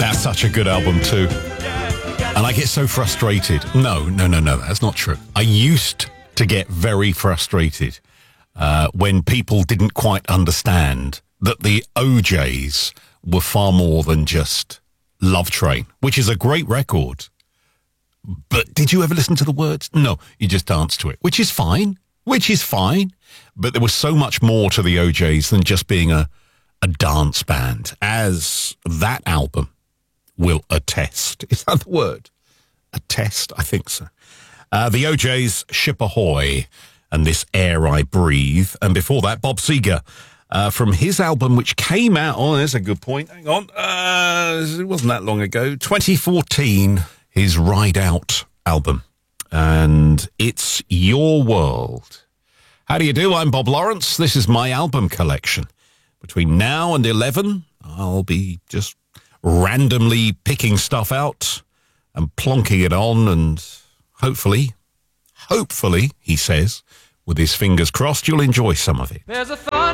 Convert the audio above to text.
That's such a good album too. And I get so frustrated. No, that's not true. I used to get very frustrated when people didn't quite understand that the OJs were far more than just Love Train, which is a great record. But did you ever listen to the words? No, you just danced to it, which is fine. But there was so much more to the OJs than just being a dance band, as that album will attest. Is that the word? Attest? I think so. The OJs, Ship Ahoy, and This Air I Breathe. And before that, Bob Seger, from his album, which came out, oh, there's a good point. Hang on. It wasn't that long ago. 2014, his Ride Out album. And it's Your World. How do you do? I'm Bob Lawrence. This is my album collection. Between now and 11, I'll be just randomly picking stuff out and plonking it on, and hopefully, he says, with his fingers crossed, you'll enjoy some of it. There's a thunder